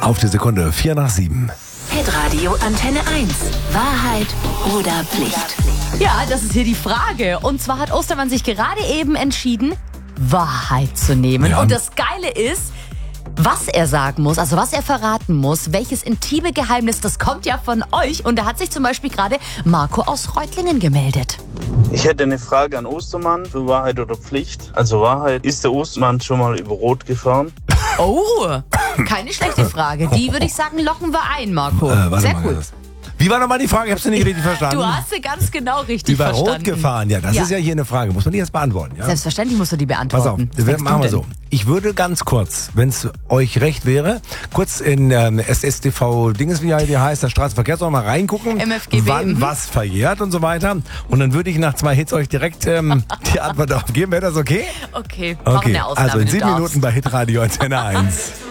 Auf die Sekunde, 6:45. Hitradio Antenne 1. Wahrheit oder Pflicht? Ja, das ist hier die Frage. Und zwar hat Ostermann sich gerade eben entschieden, Wahrheit zu nehmen. Ja. Und das Geile ist, was er sagen muss, also was er verraten muss, welches intime Geheimnis, das kommt ja von euch. Und da hat sich zum Beispiel gerade Marco aus Reutlingen gemeldet. Ich hätte eine Frage an Ostermann für Wahrheit oder Pflicht. Also Wahrheit, ist der Ostermann schon mal über Rot gefahren? Oh, keine schlechte Frage. Die würde ich sagen, locken wir ein, Marco. Sehr cool. Wie war nochmal die Frage? Ich habe sie nicht richtig verstanden. Du hast sie ganz genau richtig Über verstanden. Rot gefahren, ja, das ist ja hier eine Frage. Muss man die jetzt beantworten? Ja? Selbstverständlich musst du die Pass auf, beantworten. Was denkst machen du wir denn? so. Ich würde ganz kurz, wenn es euch recht wäre, kurz in SSTV Dinges, wie heißt das Straßenverkehrsordnung, mal reingucken, MFGB, wann was verjährt und so weiter. Und dann würde ich nach 2 Hits euch direkt die Antwort darauf geben. Wäre das okay? Okay, mach eine Ausnahme, also in du 7 darfst. Minuten bei Hitradio Antenne 1.